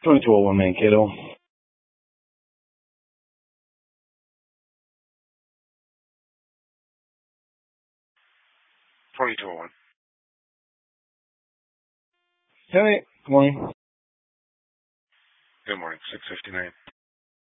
2201 Mankato. 2201. Hey, good morning. Good morning, 659.